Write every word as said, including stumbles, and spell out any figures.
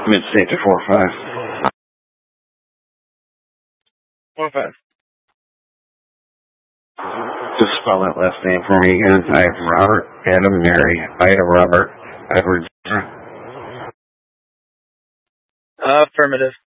Mid-state to four five. four five. Just spell that last name for me again. I have Robert, Adam, Mary, Ida, Robert, Edward. Uh, affirmative.